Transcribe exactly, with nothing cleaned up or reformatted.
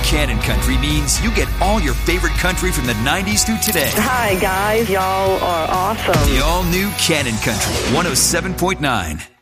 Cannon Country means you get all your favorite country from the nineties through today. Hi, guys. Y'all are awesome. The all-new Cannon Country, one oh seven point nine.